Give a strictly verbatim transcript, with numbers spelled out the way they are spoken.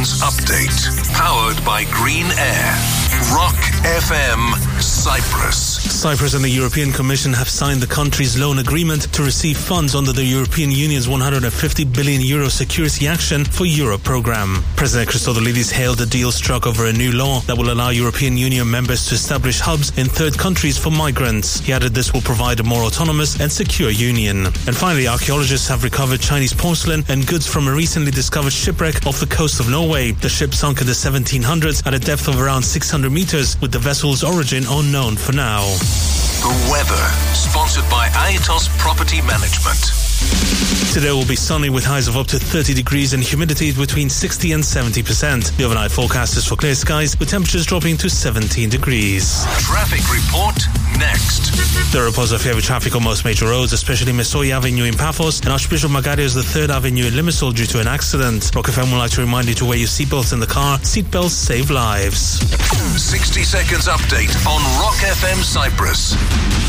seconds update. Powered by Green Air. Rock F M, Cyprus. Cyprus and the European Commission have signed the country's loan agreement to receive funds under the European Union's one hundred fifty billion euro Security Action for Europe programme. President Christodoulidis hailed the deal struck over a new law that will allow European Union members to establish hubs in third countries for migrants. He added this will provide a more autonomous and secure union. And finally, archaeologists have recovered Chinese porcelain and goods from a recently discovered shipwreck off the coast of Norway. The ship sunk in the seventeen hundreds at a depth of around six hundred meters, with the vessel's origin unknown for now. The weather, sponsored by Aetos Property Management. Today will be sunny with highs of up to thirty degrees and humidity between sixty and seventy percent. The overnight forecast is for clear skies with temperatures dropping to seventeen degrees. Traffic report next. There are reports of heavy traffic on most major roads, especially Mesoi Avenue in Paphos and Archbishop Magarios the third Avenue in Limassol due to an accident. Rock F M would like to remind you to wear your seatbelts in the car. Seatbelts save lives. sixty seconds update on Rock F M Cyprus.